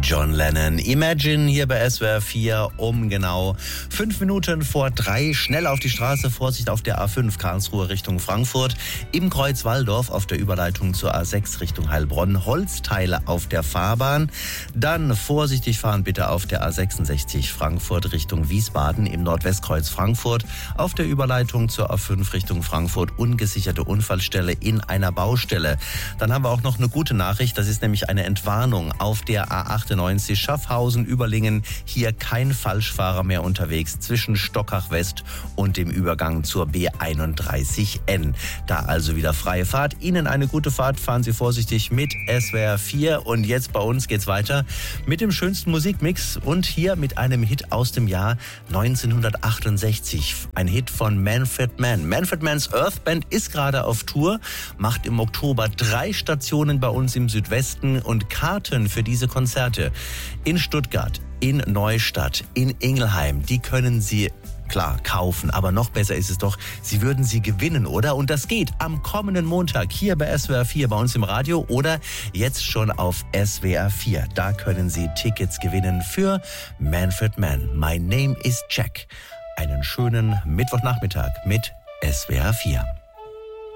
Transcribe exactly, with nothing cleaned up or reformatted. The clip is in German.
John Lennon. Imagine hier bei S W R vier um genau fünf Minuten vor drei. Schnell auf die Straße, Vorsicht auf der A fünf Karlsruhe Richtung Frankfurt. Im Kreuz Walldorf auf der Überleitung zur A sechs Richtung Heilbronn. Holzteile auf der Fahrbahn. Dann vorsichtig fahren bitte auf der A sechsundsechzig Frankfurt Richtung Wiesbaden im Nordwestkreuz Frankfurt. Auf der Überleitung zur A fünf Richtung Frankfurt ungesicherte Unfallstelle in einer Baustelle. Dann haben wir auch noch eine gute Nachricht. Das ist nämlich eine Entwarnung auf der A achtundneunzig Schaffhausen-Überlingen. Hier kein Falschfahrer mehr unterwegs zwischen Stockach West und dem Übergang zur B einunddreißig N. Da also wieder freie Fahrt. Ihnen eine gute Fahrt. Fahren Sie vorsichtig mit S W R vier. Und jetzt bei uns geht's weiter mit dem schönsten Musikmix und hier mit einem Hit aus dem Jahr neunzehnhundertachtundsechzig. Ein Hit von Manfred Mann. Manfred Manns Earth Band ist gerade auf Tour, macht im Oktober drei Stationen bei uns im Südwesten und Karten für diese Konzerte in Stuttgart, in Neustadt, in Ingelheim, die können Sie klar kaufen, aber noch besser ist es doch, Sie würden sie gewinnen, oder? Und das geht am kommenden Montag hier bei S W R vier bei uns im Radio oder jetzt schon auf S W R vier. Da können Sie Tickets gewinnen für Manfred Mann. My name is Jack. Einen schönen Mittwochnachmittag mit S W R vier.